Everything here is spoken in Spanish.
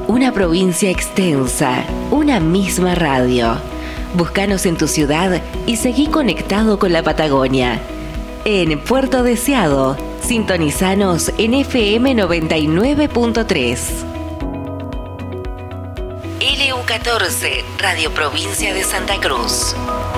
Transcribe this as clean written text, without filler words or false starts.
Una provincia extensa, una misma radio. Búscanos en tu ciudad y seguí conectado con la Patagonia. En Puerto Deseado, sintonizanos en FM 99.3. LU14, Radio Provincia de Santa Cruz.